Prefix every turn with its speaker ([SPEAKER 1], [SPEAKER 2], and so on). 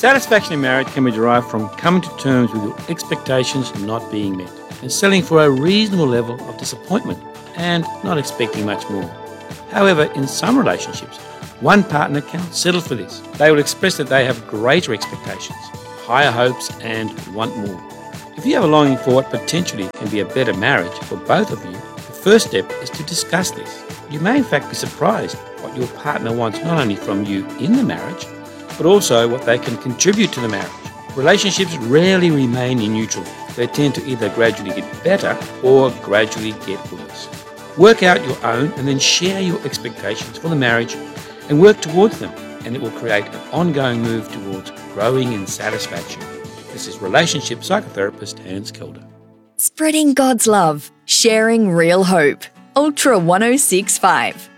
[SPEAKER 1] Satisfaction in marriage can be derived from coming to terms with your expectations not being met and settling for a reasonable level of disappointment and not expecting much more. However, in some relationships, one partner cannot settle for this. They will express that they have greater expectations, higher hopes, and want more. If you have a longing for what potentially can be a better marriage for both of you, the first step is to discuss this. You may in fact be surprised what your partner wants not only from you in the marriage, but also what they can contribute to the marriage. Relationships rarely remain in neutral. They tend to either gradually get better or gradually get worse. Work out your own and then share your expectations for the marriage and work towards them, and it will create an ongoing move towards growing in satisfaction. This is relationship psychotherapist Hans Kelder.
[SPEAKER 2] Spreading God's love, sharing real hope. Ultra 1065.